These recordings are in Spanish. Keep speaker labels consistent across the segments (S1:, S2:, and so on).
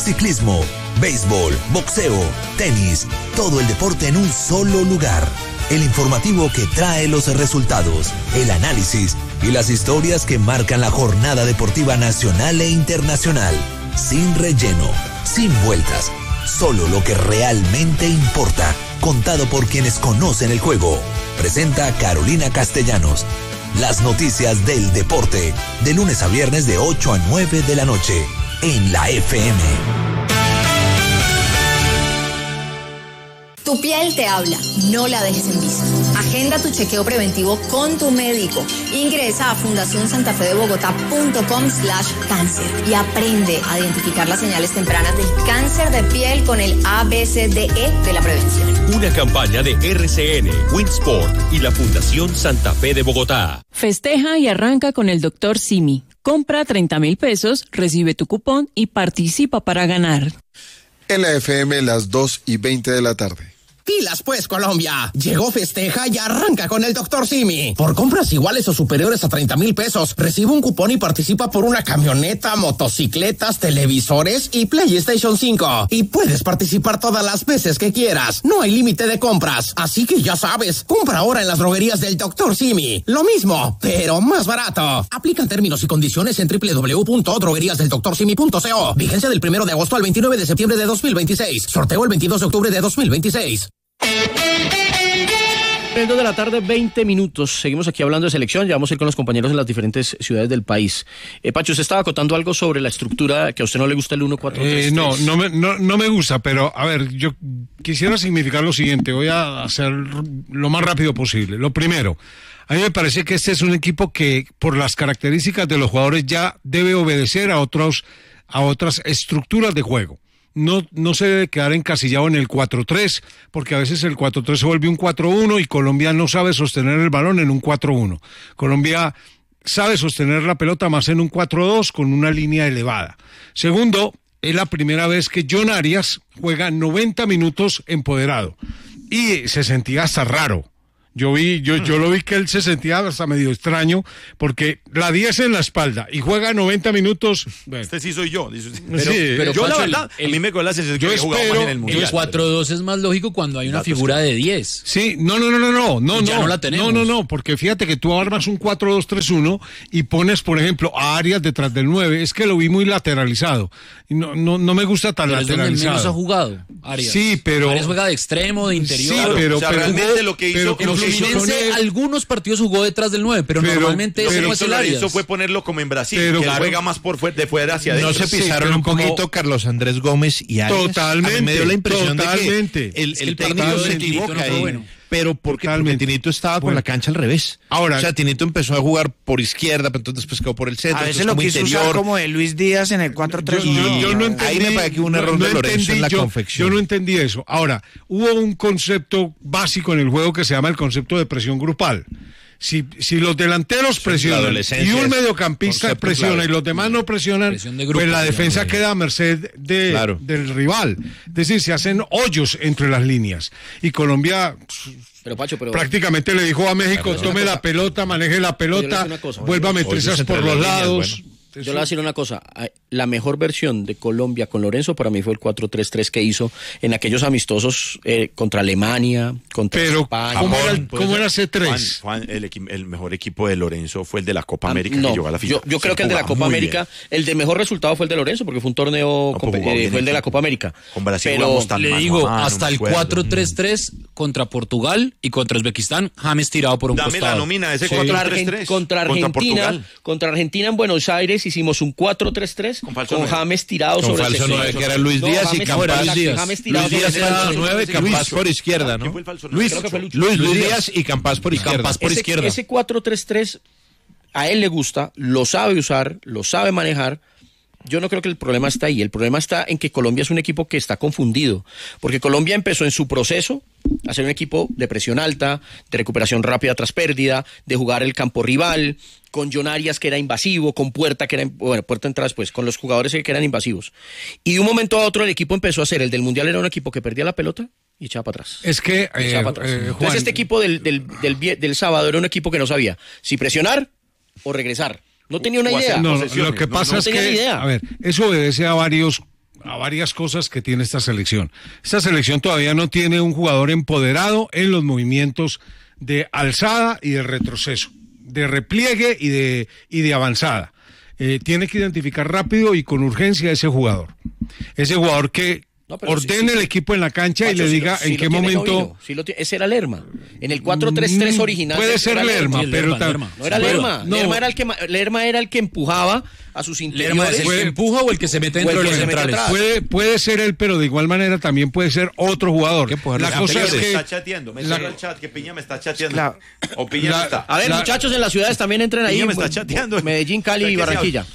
S1: ciclismo, béisbol, boxeo, tenis, todo el deporte en un solo lugar. El informativo que trae los resultados, el análisis y las historias que marcan la jornada deportiva nacional e internacional. Sin relleno, sin vueltas, solo lo que realmente importa, contado por quienes conocen el juego. Presenta Carolina Castellanos. Las noticias del deporte, de lunes a viernes de 8 a 9 de la noche, en la FM.
S2: Tu piel te habla, no la dejes en visto. Agenda tu chequeo preventivo con tu médico. Ingresa a fundacionsantafedebogotá.com/cáncer y aprende a identificar las señales tempranas del cáncer de piel con el ABCDE de la prevención.
S3: Una campaña de RCN, Winsport y la Fundación Santa Fe de Bogotá.
S4: Festeja y arranca con el Dr. Simi. Compra 30,000 pesos, recibe tu cupón y participa para ganar.
S5: En la FM, las 2:20 de la tarde.
S6: Pilas pues, Colombia. Llegó Festeja y arranca con el Dr. Simi. Por compras iguales o superiores a 30,000 pesos, recibe un cupón y participa por una camioneta, motocicletas, televisores y PlayStation 5. Y puedes participar todas las veces que quieras. No hay límite de compras. Así que ya sabes, compra ahora en las droguerías del Dr. Simi. Lo mismo, pero más barato. Aplican términos y condiciones en www.drogueriasdeldoctorsimi.co. Vigencia del 1 de agosto al 29 de septiembre de 2026. Sorteo el 22 de octubre de 2026.
S7: 2 de la tarde, 20 minutos. Seguimos aquí hablando de selección. Ya vamos a ir con los compañeros en las diferentes ciudades del país. Pacho, usted estaba contando algo sobre la estructura, que a usted no le gusta el 1-4-3-3.
S8: No me gusta, pero a ver, yo quisiera significar lo siguiente. Voy a hacer lo más rápido posible. Lo primero, a mí me parece que este es un equipo que, por las características de los jugadores, ya debe obedecer a otras estructuras de juego. No se debe quedar encasillado en el 4-3, porque a veces el 4-3 se vuelve un 4-1 y Colombia no sabe sostener el balón en un 4-1. Colombia sabe sostener la pelota más en un 4-2 con una línea elevada. Segundo, es la primera vez que John Arias juega 90 minutos empoderado y se sentía hasta raro. Yo lo vi que él se sentía hasta medio extraño, porque la 10 en la espalda y juega 90 minutos.
S9: Bueno. Este sí soy yo.
S7: Pero
S9: yo,
S7: Pacho,
S9: la verdad, a mí me con la sensación que he jugado más en el Mundial.
S10: El 4-2 es más lógico cuando hay una figura de 10.
S8: Sí, no,
S10: ya no la tenemos.
S8: No, porque fíjate que tú armas un 4-2-3-1 y pones, por ejemplo, a Arias detrás del 9. Es que lo vi muy lateralizado. No me gusta tan
S10: pero
S8: lateralizado.
S10: Es donde menos ha jugado, Arias.
S8: Sí, pero
S10: Arias juega de extremo, de interior.
S8: Sí, pero
S9: realmente lo que hizo
S10: Fluminense algunos partidos jugó detrás del 9, pero normalmente ese no es el Arias.
S9: Eso fue ponerlo como en Brasil, que juega más de fuera hacia adentro.
S11: No se pisaron un poquito Carlos Andrés Gómez y Arias.
S8: Totalmente.
S11: A mí me dio la impresión de que el técnico se equivoca ahí. Pero porque Tinito estaba con la cancha al revés.
S8: Ahora,
S11: o sea, Tinito empezó a jugar por izquierda, pero entonces después quedó por el centro.
S12: A veces lo quiso usar como de Luis Díaz en el 4-3-1.
S8: Yo no entendí.
S11: Ahí me parece que hubo un error de Lorenzo en la confección.
S8: Yo no entendí eso. Ahora, hubo un concepto básico en el juego que se llama el concepto de presión grupal. Si los delanteros presionan y un mediocampista presiona y los demás no presionan, grupo, pues la defensa queda a merced del rival. Es decir, se hacen hoyos entre las líneas. Y Colombia prácticamente le dijo a México, tome la pelota, maneje la pelota, vuelva a meterse por los lados.
S7: Yo le voy a decir una cosa, la mejor versión de Colombia con Lorenzo para mí fue el 4-3-3 que hizo en aquellos amistosos contra Alemania, contra España.
S8: ¿Cómo era ese 3?
S9: Juan, el mejor equipo de Lorenzo fue el de la Copa América que llegó a la final.
S7: Yo creo que el de la Copa América, el de mejor resultado fue el de Lorenzo porque fue un torneo, fue el de la Copa América.
S9: Con Brasil
S10: pero le digo, hasta el 4-3-3 contra Portugal y contra Uzbekistán, James tirado por un costado.
S9: Dame la nómina, ese 4-3-3.
S7: Contra Argentina en Buenos Aires hicimos un 4-3-3 con James tirado
S11: con
S7: sobre
S11: el falso 9, que era Luis Díaz y Campas.
S7: Luis
S11: Díaz era 9, Campas por izquierda, ¿no? Luis Díaz y Campas por izquierda.
S7: Ese 4-3-3 a él le gusta, lo sabe usar, lo sabe manejar. Yo no creo que el problema está ahí. El problema está en que Colombia es un equipo que está confundido. Porque Colombia empezó en su proceso a ser un equipo de presión alta, de recuperación rápida tras pérdida, de jugar el campo rival, con John Arias que era invasivo, con Puerta que era, Puerta entra después, con los jugadores que eran invasivos. Y de un momento a otro el equipo empezó a ser, el del Mundial era un equipo que perdía la pelota y echaba para atrás.
S8: Es que,
S7: Entonces este equipo del sábado era un equipo que no sabía si presionar o regresar. No tenía una idea.
S8: Lo que pasa es que, a ver, eso obedece a varios a varias cosas que tiene esta selección. Esta selección todavía no tiene un jugador empoderado en los movimientos de alzada y de retroceso, de repliegue y de avanzada. Tiene que identificar rápido y con urgencia a ese jugador. Ese jugador que ordene el equipo en la cancha, Pacho, y le diga en qué momento.
S7: Ese era Lerma. En el 4-3-3 original.
S8: Puede ser Lerma, pero
S7: no era Lerma. Lerma era el que empujaba a sus interiores.
S10: ¿Lerma es el que empuja o el que se mete dentro de los centrales?
S8: Puede ser él, pero de igual manera también puede ser otro jugador.
S9: La cosa es que está chateando. Me sale el chat que Piña me está chateando. O Piña no está.
S7: A ver, muchachos en las ciudades también entren ahí.
S9: Piña me está chateando.
S7: Medellín, Cali y Barranquilla.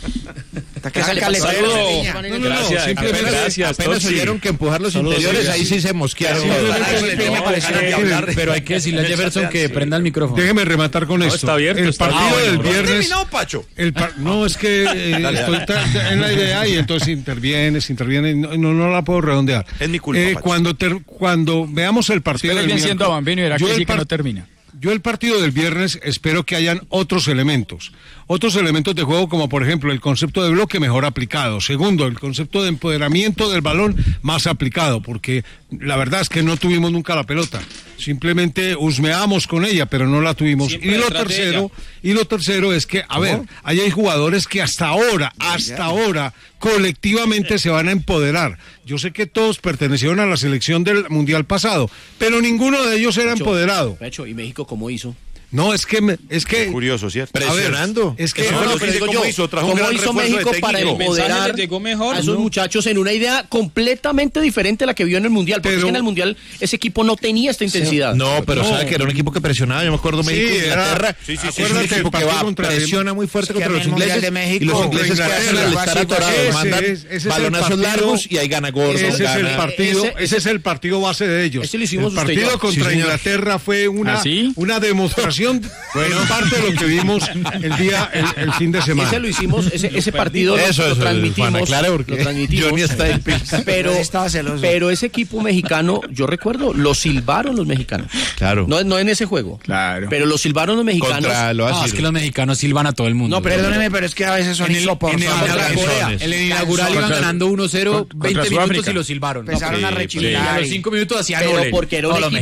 S11: Apenas oyeron que empujar los interiores, ahí sí se mosquearon.
S10: Pero hay que decirle a Jefferson que prenda el micrófono.
S8: Déjeme rematar con esto.
S9: Está abierto,
S8: el partido del viernes.
S9: ¿Terminó, Pacho?
S8: No, es que estoy en la idea y entonces interviene, no la puedo redondear.
S9: Es mi culpa,
S8: cuando veamos el partido del
S10: viernes, siendo Bambino y verá que sí que no termina.
S8: Yo el partido del viernes espero que hayan otros elementos de juego, como por ejemplo el concepto de bloque mejor aplicado. Segundo, el concepto de empoderamiento del balón más aplicado, porque la verdad es que no tuvimos nunca la pelota. Simplemente husmeamos con ella, pero no la tuvimos. Y lo tercero es que, ahí hay jugadores que hasta ahora, colectivamente se van a empoderar. Yo sé que todos pertenecieron a la selección del Mundial pasado, pero ninguno de ellos era empoderado.
S7: ¿Y México cómo hizo?
S8: No, es que
S9: curioso, ¿cierto?
S11: Presionando.
S8: Es que
S7: ¿Cómo hizo México para empoderar a esos muchachos en una idea completamente diferente a la que vio en el Mundial? Porque es que en el Mundial ese equipo no tenía esta intensidad.
S11: No, pero sabe que era un equipo que presionaba. Yo me acuerdo México, Inglaterra. Es un equipo que presiona muy fuerte contra los ingleses. Y los ingleses que hacen al estar atorados mandan balonazos largos y ahí gana gordo.
S8: Ese es el partido base de ellos. El partido contra Inglaterra fue una demostración en parte de lo que vimos el fin de semana.
S7: Ese lo hicimos, ese partido lo transmitimos.
S11: Johnny está en
S7: pero ese equipo mexicano, yo recuerdo, lo silbaron los mexicanos.
S11: Claro.
S7: No en ese juego.
S11: Claro.
S7: Pero lo silbaron los mexicanos.
S10: Es que los mexicanos silban a todo el mundo.
S12: No, perdóneme, pero es que a veces son insoportables.
S10: En el inaugural iban ganando 1-0, 20 minutos y lo silbaron.
S12: Empezaron a rechilar.
S10: A los 5 minutos hacían
S7: pero porque era un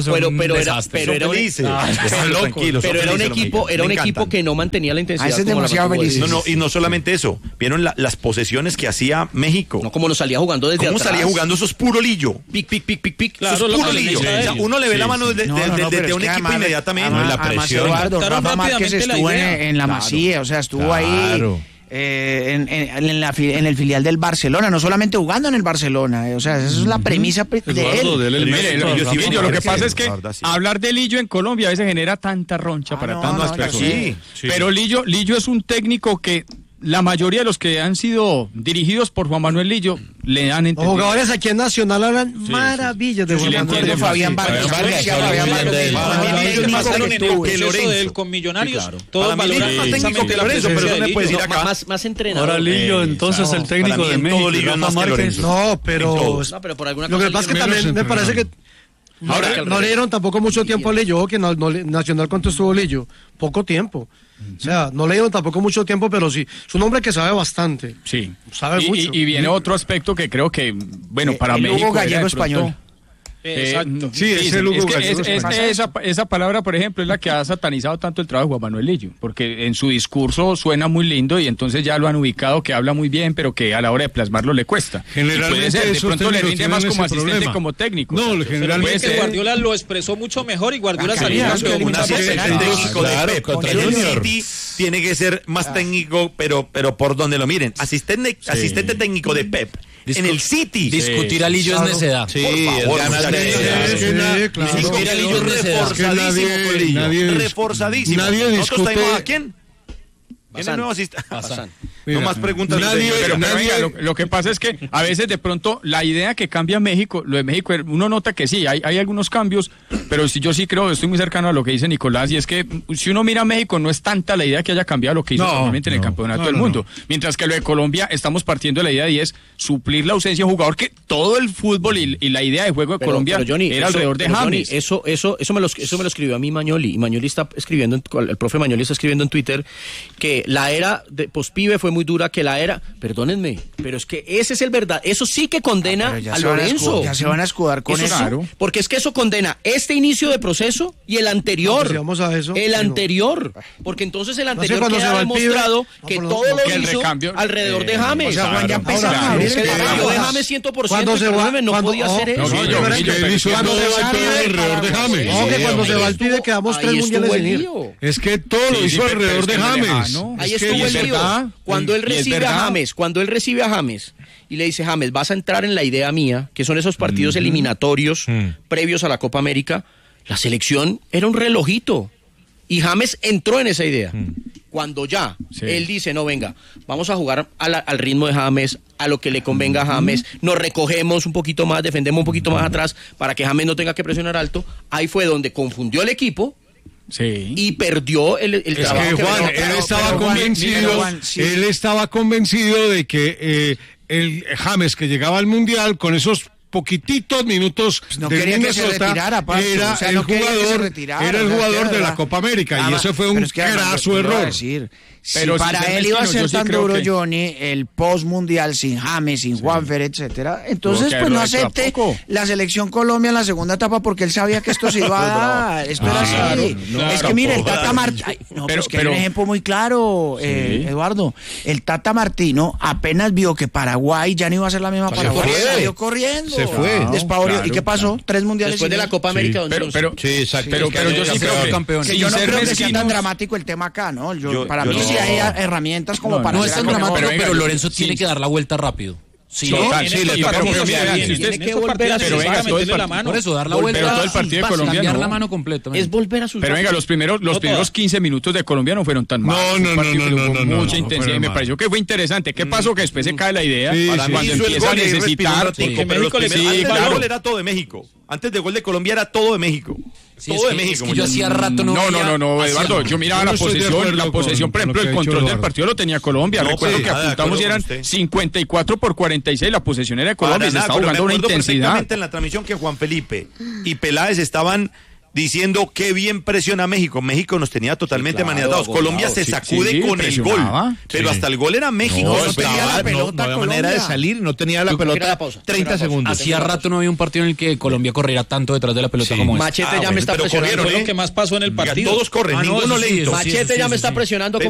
S7: equipo, era un equipo que no mantenía la intensidad.
S12: Ese es demasiado feliz.
S9: Y no solamente eso, vieron las posesiones que hacía México.
S7: No, como lo salía jugando desde atrás.
S9: Salía jugando, eso es puro lillo.
S7: Pic.
S9: Claro, eso es puro lillo. Uno le ve la mano desde un equipo inmediatamente.
S11: La presión.
S12: Rafa Márquez estuvo en la Masía, o sea, estuvo ahí. En el filial del Barcelona, no solamente jugando en el Barcelona, o sea, esa es la premisa de él.
S13: Lo que pasa es que hablar de Lillo en Colombia a veces genera tanta roncha para tantas personas. Pero Lillo es un técnico que la mayoría de los que han sido dirigidos por Juan Manuel Lillo le han entendido.
S14: Los jugadores aquí en Nacional hablan maravillas de Juan Manuel.
S12: Fabián Vargas.
S10: Con Millonarios.
S9: Todos valoran más técnico que Lorenzo, pero no me puedes ir acá.
S7: Más entrenador.
S13: Ahora Lillo, entonces el técnico de México.
S14: Rafa Márquez. No, pero
S7: por alguna cosa.
S14: Lo que pasa es que también me parece que no le dieron tampoco mucho tiempo a Lillo, que Nacional cuánto estuvo Lillo, poco tiempo. O sea, no le dieron tampoco mucho tiempo, pero sí, es un hombre que sabe bastante.
S13: Sí.
S14: Sabe mucho.
S13: Y viene otro aspecto que creo que, para México...
S12: Hugo Gallego español.
S13: Exacto.
S8: Sí,
S13: esa palabra, por ejemplo, es la que ha satanizado tanto el trabajo de Juan Manuel Lillo, porque en su discurso suena muy lindo y entonces ya lo han ubicado que habla muy bien, pero que a la hora de plasmarlo le cuesta.
S8: Generalmente
S13: de pronto le rinde más como asistente como técnico.
S10: No, generalmente Guardiola lo expresó mucho mejor y Guardiola salió
S9: técnico de Pep. El City tiene que ser más técnico, pero por donde lo miren. Asistente técnico de Pep. En el City.
S10: Discutir a Lillo es necedad.
S11: Sí, es ganas de...
S9: Discutir a Lillo es reforzadísimo con Lillo. Reforzadísimo. ¿Nosotros traemos a quién? ¿Quién es el nuevo asistente? No más preguntas.
S13: Lo que pasa es que a veces de pronto la idea que cambia México, lo de México, uno nota que sí, hay algunos cambios, pero yo sí creo, estoy muy cercano a lo que dice Nicolás, y es que si uno mira a México, no es tanta la idea que haya cambiado lo que hizo normalmente en el campeonato del mundo. Mientras que lo de Colombia, estamos partiendo de la idea y es suplir la ausencia de un jugador que todo el fútbol y la idea de juego de Colombia era alrededor de James.
S7: Eso me lo escribió a mí Mañoli, y Mañoli está escribiendo, el profe Mañoli está escribiendo en Twitter que la era de pospibe fue muy dura que la era. Perdónenme, pero es que ese es el verdad. Eso sí que condena a Lorenzo.
S12: Ya se van a escudar con eso.
S7: Claro. Porque es que eso condena este inicio de proceso y el anterior.
S14: No, pues vamos a eso.
S7: El anterior. Porque entonces el anterior queda demostrado que todo lo hizo alrededor de James.
S12: O sea, Juan ya empezó a abrir el
S7: yo de James 100%. No podía hacer eso.
S8: Alrededor de James.
S14: No, que cuando se va al pibe quedamos 3 mundiales sin ir.
S8: Es que todo lo hizo alrededor de James.
S7: Ahí estuvo el lío. Cuando él recibe a James y le dice, James, vas a entrar en la idea mía, que son esos partidos eliminatorios previos a la Copa América, la selección era un relojito. Y James entró en esa idea. Cuando ya él dice, no, venga, vamos a jugar al ritmo de James, a lo que le convenga a James, nos recogemos un poquito más, defendemos un poquito más atrás para que James no tenga que presionar alto, ahí fue donde confundió el equipo.
S13: Sí.
S7: Y perdió el trabajo.
S8: Es que Juan, él estaba convencido de que el James que llegaba al Mundial con esos poquititos minutos
S12: no de Minnesota
S8: era el jugador de la Copa América y eso fue un graso error.
S12: Pero para él iba a ser tan duro, Johnny, el post-mundial sin James, sin Juanfer, etcétera. Entonces, pues no acepte la selección Colombia en la segunda etapa porque él sabía que esto se iba a dar. Esto era así. Es que mire, el Tata Martino... No, pero es que hay un ejemplo muy claro, Eduardo. El Tata Martino apenas vio que Paraguay ya no iba a ser la misma Paraguay. Salió corriendo.
S11: Se fue.
S12: Despavorió. ¿Y qué pasó? 3 mundiales
S7: después de la Copa América.
S12: Pero yo sí creo que yo no creo que sea tan dramático el tema acá, ¿no? Para mí sí hay herramientas como para...
S10: No es tan dramático, pero Lorenzo tiene que dar la vuelta rápido. Sí,
S7: tiene que volver a
S10: por eso, dar la vuelta.
S13: Pero todo el partido de Colombia
S10: cambiar la mano completamente.
S7: Es volver a sus...
S13: Pero venga, los primeros 15 minutos de Colombia no fueron tan malos.
S8: No.
S13: Mucha intensidad y me pareció que fue interesante. ¿Qué pasó? Que después se cae la idea cuando empieza a necesitar...
S9: El gol era todo de México. Antes del gol de Colombia era todo de México. Todo de México.
S10: Es que yo hacía rato no.
S13: No, Eduardo. Yo miraba la posesión, por ejemplo, el control del partido lo tenía Colombia. Recuerdo que apuntamos y eran 54-46. La posesión era de Colombia. Se estaba jugando una intensidad.
S9: Perfectamente en la transmisión que Juan Felipe y Peláez estaban diciendo qué bien presiona México. México nos tenía totalmente maniatados. Colombia se sacude con el gol. Pero hasta el gol era México.
S11: No tenía la pelota. No había manera de salir, no tenía la pelota. 30 segundos.
S10: Hacía rato no había un partido en el que Colombia corriera tanto detrás de la pelota como
S7: Machete ya me está presionando.
S9: Fue lo que más pasó en el partido. Todos corren, ninguno lento.
S7: Machete ya me está presionando.